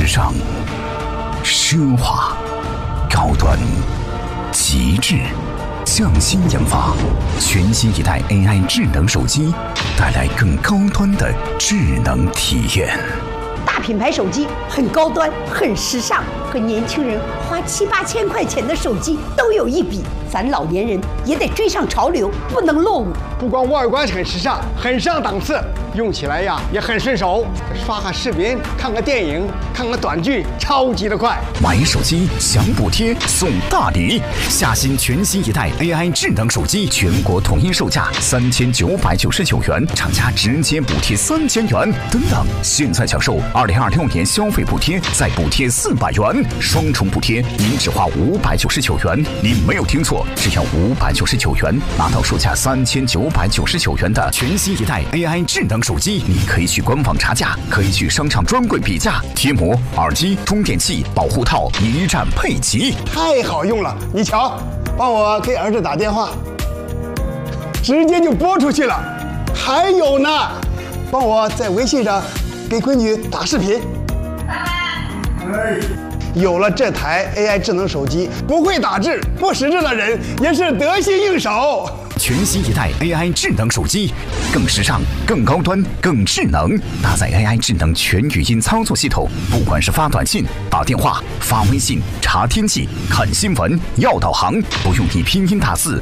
尚、奢华、高端、极致，匠心研发，全新一代 AI 智能手机，带来更高端的智能体验。 大品牌手机很高端、很时尚，和年轻人花7、8千块钱的手机都有一比。咱老年人也得追上潮流，不能落伍。 不光外观很时尚，很上档次，用起来呀也很顺手。刷个视频、看个电影、看个短剧，超级的快。 买手机享补贴送大礼，下新全新一代 AI 智能手机，全国统一售价3999元，厂家直接补贴3000元。等等，现在享受2026年消费补贴，再补贴400元，双重补贴，您只花599元。您没有听错，只要599元，拿到售价3999元的全新一代 AI 智能手机。你可以去官网查价，可以去商场专柜比价，贴膜、耳机、充电器、保护套一站配齐， 太好用了！你瞧，帮我给儿子打电话，直接就拨出去了。还有呢，帮我在微信上给闺女打视频。有了这台 AI 智能手机，不会打字、不识字的人也是得心应手。 全新一代 AI 智能手机，更时尚、更高端、更智能，搭载 AI 智能全语音操作系统，不管是发短信、打电话、发微信、查天气、看新闻、要导航，不用你拼音打字，